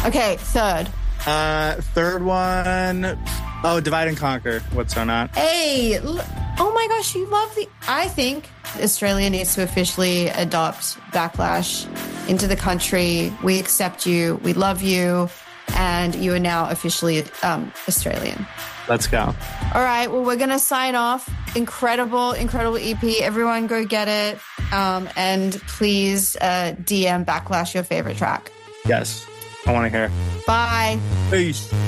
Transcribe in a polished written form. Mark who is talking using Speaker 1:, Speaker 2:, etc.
Speaker 1: Okay, third.
Speaker 2: Third one. Oh, Divide and Conquer. What's so not?
Speaker 1: Hey, oh my gosh, you love I think Australia needs to officially adopt Backlash into the country. We accept you. We love you. And you are now officially Australian.
Speaker 2: Let's go.
Speaker 1: All right. Well, we're going to sign off. Incredible, incredible EP. Everyone go get it. And please DM Backlash your favorite track.
Speaker 2: Yes. I want to hear.
Speaker 1: Bye.
Speaker 2: Peace.